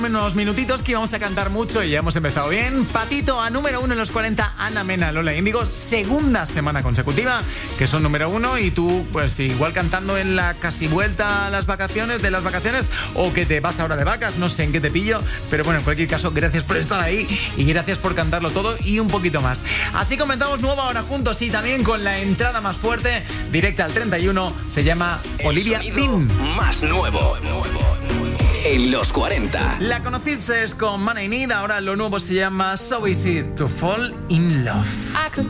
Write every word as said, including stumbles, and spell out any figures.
Unos minutitos que íbamos a cantar mucho y ya hemos empezado bien. Patito a número uno en los cuarenta, Ana Mena, Lola Índigo, segunda semana consecutiva que son número uno, y tú pues igual cantando en la casi vuelta a las vacaciones, de las vacaciones, o que te vas ahora de vacas, no sé en qué te pillo, pero bueno, en cualquier caso, gracias por estar ahí y gracias por cantarlo todo y un poquito más. Así comenzamos nueva hora juntos y también con la entrada más fuerte, directa al treinta y uno, se llama Olivia Dean. Más nuevo en los cuarenta. La conociste con Man I Need, ahora lo nuevo se llama So Easy to Fall in Love. I could